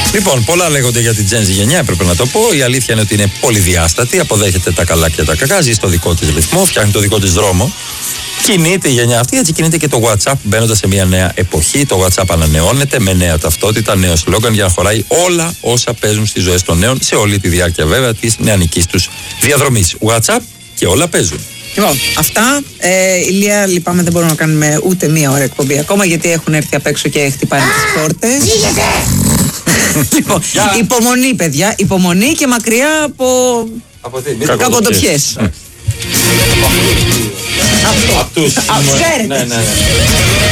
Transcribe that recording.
Λοιπόν, πολλά λέγονται για την Gen Z γενιά, έπρεπε να το πω. Η αλήθεια είναι ότι είναι πολυδιάστατη, αποδέχεται τα καλά και τα κακά, ζει στο δικό της ρυθμό, φτιάχνει το δικό της δρόμο. Κινείται η γενιά αυτή, έτσι κινείται και το WhatsApp, μπαίνοντας σε μια νέα εποχή. Το WhatsApp ανανεώνεται με νέα ταυτότητα, νέο σλόγγαν για να χωράει όλα όσα παίζουν στις ζωές των νέων σε όλη τη διάρκεια βέβαια της νεανικής τους διαδρομής. WhatsApp και όλα παίζουν. Λοιπόν, αυτά. Ηλία, λυπάμαι, δεν μπορούμε να κάνουμε ούτε μία ώρα εκπομπή ακόμα, γιατί έχουν έρθει απ' έξω και χτυπάνε τις πόρτες. Λοιπόν, υπομονή, παιδιά. Υπομονή και μακριά από κακοτοπιές. Αυτούς. Ξέρετε. Ναι.